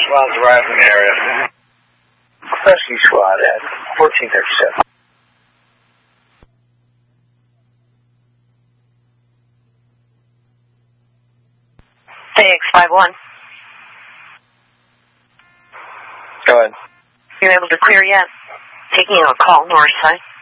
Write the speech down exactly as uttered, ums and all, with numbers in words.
Squad's arriving in the area. Rescue squad at fourteen thirty-seven. A X five one. Go ahead. You able to clear yet? Taking a call north side.